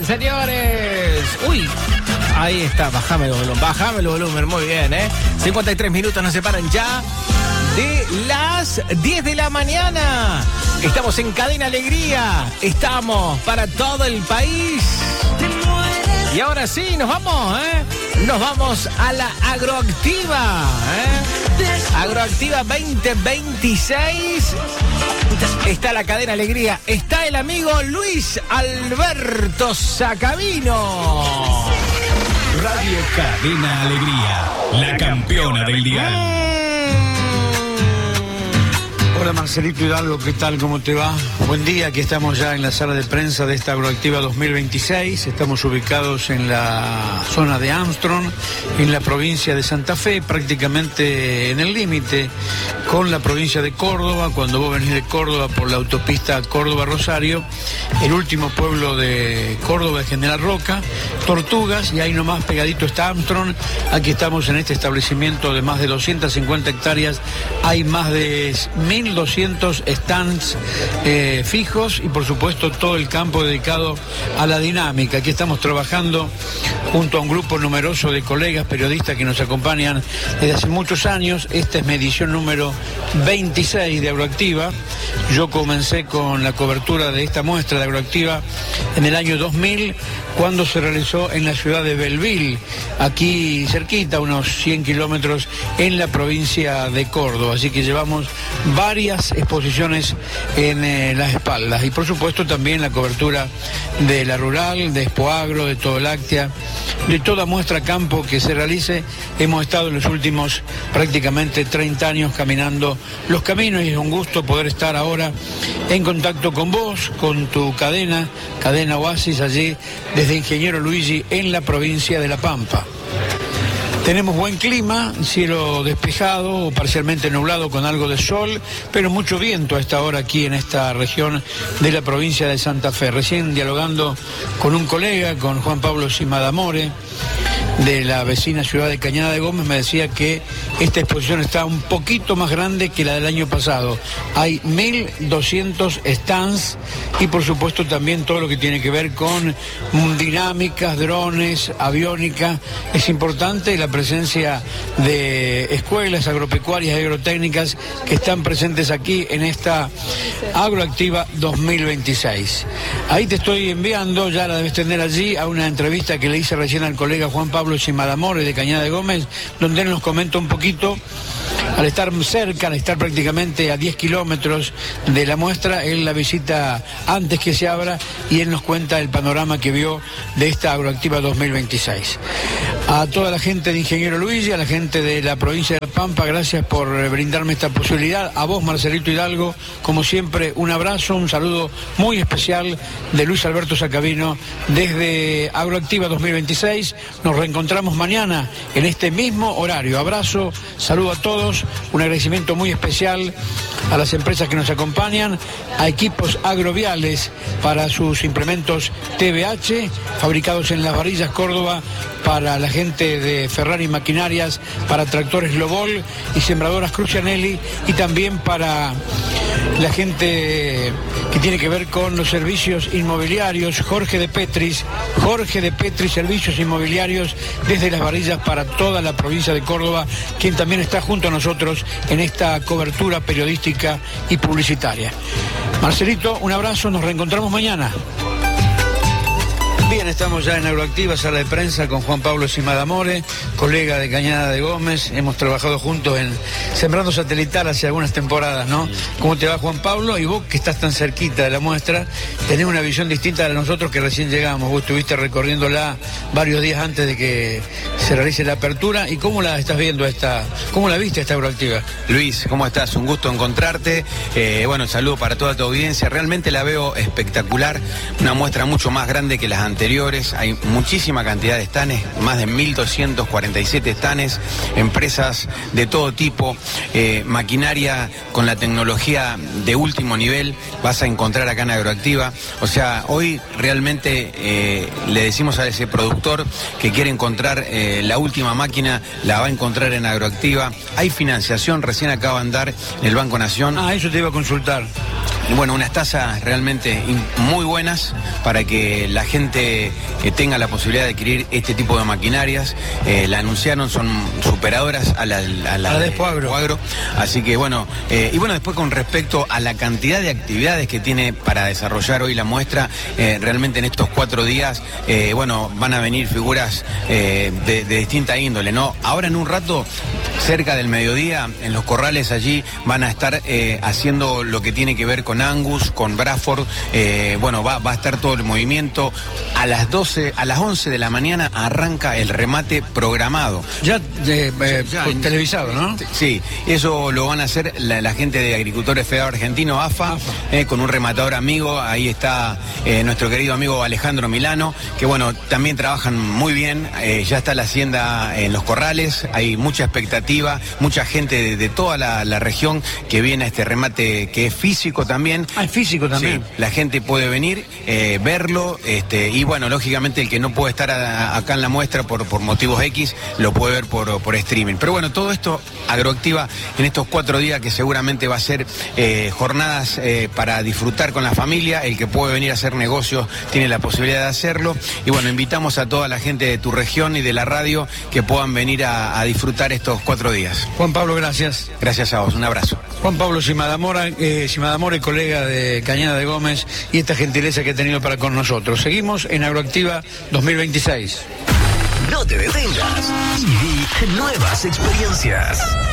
señores. Uy, ahí está, bájame el volumen, muy bien, 53 minutos nos separan ya de las 10 de la mañana. Estamos en Cadena Alegría, estamos para todo el país. Y ahora sí, nos vamos, Nos vamos a la Agroactiva, Agroactiva 2026. Está la Cadena Alegría, está el amigo Luis Alberto Sacabino. Radio Cadena Alegría, la campeona del dial. Hola Marcelito Hidalgo, ¿qué tal? ¿Cómo te va? Buen día, aquí estamos ya en la sala de prensa de esta Agroactiva 2026. Estamos ubicados en la zona de Armstrong, en la provincia de Santa Fe, prácticamente en el límite con la provincia de Córdoba. Cuando vos venís de Córdoba por la autopista Córdoba-Rosario, el último pueblo de Córdoba es General Roca, Tortugas, y ahí nomás pegadito está Armstrong. Aquí estamos en este establecimiento de más de 250 hectáreas. Hay más de 1.200 stands fijos y por supuesto todo el campo dedicado a la dinámica. Aquí estamos trabajando junto a un grupo numeroso de colegas periodistas que nos acompañan desde hace muchos años. Esta es mi edición número 26 de Agroactiva. Yo comencé con la cobertura de esta muestra de Agroactiva en el año 2000, cuando se realizó en la ciudad de Belleville, aquí cerquita, unos 100 kilómetros en la provincia de Córdoba. Así que llevamos varias exposiciones en las espaldas y por supuesto también la cobertura de la rural, de Expoagro, de Todo Láctea, de toda muestra campo que se realice. Hemos estado en los últimos prácticamente 30 años caminando los caminos y es un gusto poder estar ahora en contacto con vos, con tu cadena Oasis, allí desde Ingeniero Luigi en la provincia de La Pampa. Tenemos buen clima, cielo despejado o parcialmente nublado con algo de sol, pero mucho viento a esta hora aquí en esta región de la provincia de Santa Fe. Recién dialogando con un colega, con Juan Pablo Simadamore, de la vecina ciudad de Cañada de Gómez, me decía que esta exposición está un poquito más grande que la del año pasado. Hay 1.200 stands y por supuesto también todo lo que tiene que ver con dinámicas, drones, aviónica. Es importante la presencia de escuelas agropecuarias y agrotécnicas que están presentes aquí en esta Agroactiva 2026. Ahí te estoy enviando, ya la debes tener allí, a una entrevista que le hice recién al colega Juan Pablo Simadamore de Cañada de Gómez, donde él nos comenta un poquito, al estar cerca, al estar prácticamente a 10 kilómetros de la muestra, él la visita antes que se abra y él nos cuenta el panorama que vio de esta Agroactiva 2026. A toda la gente de Ingeniero Luigi, a la gente de la provincia de La Pampa, gracias por brindarme esta posibilidad. A vos, Marcelito Hidalgo, como siempre, un abrazo, un saludo muy especial de Luis Alberto Sacabino desde Agroactiva 2026. Nos reencontramos mañana en este mismo horario. Abrazo, saludo a todos, un agradecimiento muy especial a las empresas que nos acompañan, a Equipos Agroviales para sus implementos TBH, fabricados en Las Varillas, Córdoba, para la gente de Ferrari Maquinarias, para Tractores Globol y Sembradoras Crucianelli, y también para la gente que tiene que ver con los servicios inmobiliarios, Jorge de Petris, Servicios Inmobiliarios desde Las Varillas para toda la provincia de Córdoba, quien también está junto a nosotros en esta cobertura periodística y publicitaria. Marcelito, un abrazo, nos reencontramos mañana. Bien, estamos ya en Agroactiva, sala de prensa con Juan Pablo Simadamore, colega de Cañada de Gómez. Hemos trabajado juntos en Sembrando Satelital hace algunas temporadas, ¿no? ¿Cómo te va, Juan Pablo? Y vos, que estás tan cerquita de la muestra, tenés una visión distinta de nosotros que recién llegamos. Vos estuviste recorriéndola varios días antes de que se realice la apertura. ¿Y cómo la estás viendo cómo la viste esta Agroactiva? Luis, ¿cómo estás? Un gusto encontrarte. Bueno, saludo para toda tu audiencia. Realmente la veo espectacular, una muestra mucho más grande que las anteriores. Hay muchísima cantidad de stands, más de 1.247 stands, empresas de todo tipo, maquinaria con la tecnología de último nivel, vas a encontrar acá en Agroactiva. O sea, hoy realmente le decimos a ese productor que quiere encontrar la última máquina, la va a encontrar en Agroactiva. Hay financiación, recién acaba de andar en el Banco Nación. Eso te iba a consultar. Bueno, unas tasas realmente muy buenas para que la gente gente tenga la posibilidad de adquirir este tipo de maquinarias. La anunciaron, son superadoras a la de Poagro. Así que bueno, y bueno, después con respecto a la cantidad de actividades que tiene para desarrollar hoy la muestra, realmente en estos 4 días, bueno, van a venir figuras de distinta índole, ¿no? Ahora en un rato, cerca del mediodía, en los corrales allí van a estar haciendo lo que tiene que ver con Angus, con Bradford. Bueno, va a estar todo el movimiento. A las 11 de la mañana arranca el remate programado. Ya televisado, ¿no? Sí, eso lo van a hacer la gente de Agricultores Federado Argentino, AFA, con un rematador amigo. Ahí está nuestro querido amigo Alejandro Milano, que bueno, también trabajan muy bien. Ya está la hacienda en los corrales, hay mucha expectativa, mucha gente de toda la región que viene a este remate que es físico también. Ah, es físico también. Sí, la gente puede venir, verlo, y bueno, lógicamente el que no puede estar acá en la muestra por motivos X, lo puede ver por streaming. Pero bueno, todo esto, Agroactiva, en estos 4 días que seguramente va a ser jornadas para disfrutar con la familia. El que puede venir a hacer negocios tiene la posibilidad de hacerlo. Y bueno, invitamos a toda la gente de tu región y de la radio que puedan venir a disfrutar estos 4 días. Juan Pablo, gracias. Gracias a vos, un abrazo. Juan Pablo Simadamore, colega de Cañada de Gómez, y esta gentileza que ha tenido para con nosotros. Seguimos en Agroactiva 2026. No te detengas y viví nuevas experiencias.